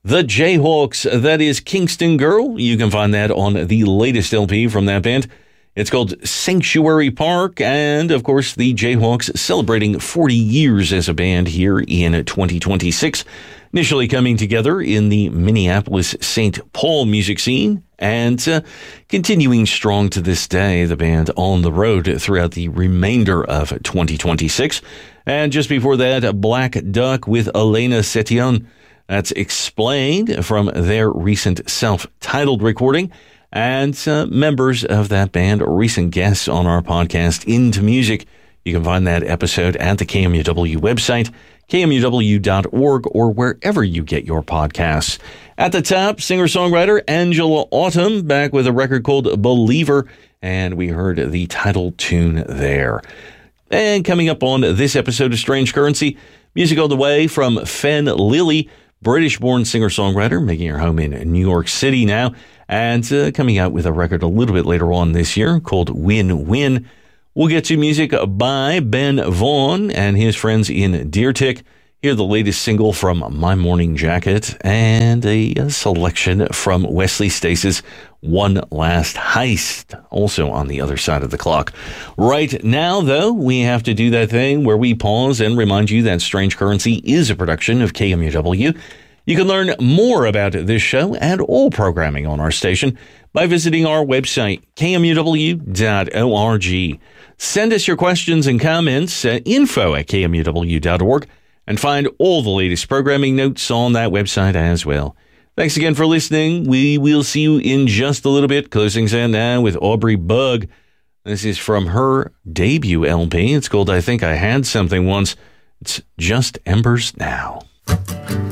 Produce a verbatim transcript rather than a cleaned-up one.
The Jayhawks, that is Kingston Girl. You can find that on the latest L P from that band. It's called Sanctuary Park, and of course, the Jayhawks celebrating forty years as a band here in twenty twenty-six. Initially coming together in the Minneapolis-Saint Paul music scene, and uh, continuing strong to this day, the band on the road throughout the remainder of twenty twenty-six. And just before that, Black Duck with Elena Setion. That's Explained from their recent self-titled recording. And uh, members of that band are recent guests on our podcast, Into Music. You can find that episode at the K M U W website, K M U W dot org, or wherever you get your podcasts. At the top, singer-songwriter Angela Autumn, back with a record called Believer, and we heard the title tune there. And coming up on this episode of Strange Currency, music all the way from Fen Lilly, British-born singer-songwriter, making her home in New York City now, and uh, coming out with a record a little bit later on this year called Win Win. We'll get to music by Ben Vaughn and his friends in Deer Tick. Hear the latest single from My Morning Jacket, and a, a selection from Wesley Stace's One Last Heist, also on the other side of the clock. Right now, though, we have to do that thing where we pause and remind you that Strange Currency is a production of K M U W. You can learn more about this show and all programming on our station by visiting our website, K M U W dot org. Send us your questions and comments at info at K M U W dot org, and find all the latest programming notes on that website as well. Thanks again for listening. We will see you in just a little bit. Closing out now with Aubrey Bug. This is from her debut L P. It's called I Think I Had Something Once. It's Just Embers Now.